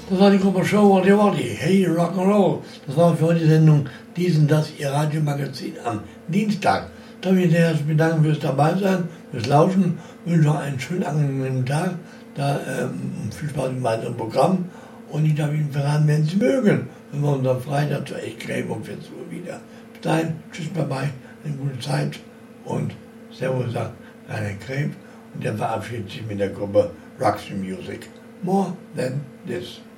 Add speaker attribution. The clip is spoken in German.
Speaker 1: Das war die Gruppe Show What You Want. Hey Rock'n'Roll. Das war für heute die Sendung Diesen, das, Ihr Radiomagazin am Dienstag. Ich darf mich sehr herzlich bedanken fürs Dabeisein, fürs Lauschen. Ich wünsche noch einen schönen, angenehmen Tag. Viel Spaß im weiteren Programm. Und ich darf Ihnen verraten, wenn Sie mögen, wenn wir uns am Freitag zur Echt-Creme um 14 Uhr wieder. Bis dahin, tschüss, bye bye, eine gute Zeit und Servus, sagt Rainer Creme. Und der verabschiedet sich mit der Gruppe Roxy Music. More than this.